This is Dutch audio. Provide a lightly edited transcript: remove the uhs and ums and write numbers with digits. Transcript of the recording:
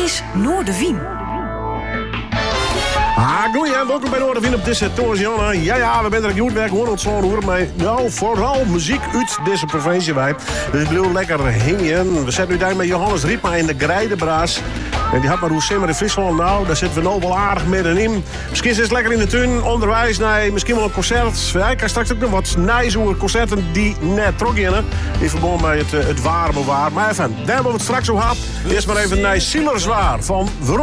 is Noorderwien. Goeie, welkom bij Noorderwien op deze toersjanne. Ja, we zijn er goed werk, 100 uur, maar nou, vooral muziek uit deze provincie wij. Dus ik wil lekker hingen. We zetten nu daar met Johannes Riepma in de Grijdenbraas. En die had maar hoe simmer in Friesland. Nou, daar zitten we nou wel aardig middenin. Misschien is het lekker in de tuin, onderwijs, nee, misschien wel een concert. Ja, ik kan straks ook nog wat nijzoer concerten die net trokkennen. In verband met het warme waar. Maar even, daar hebben we het straks op gehad. Eerst maar even naar Sielerswaar van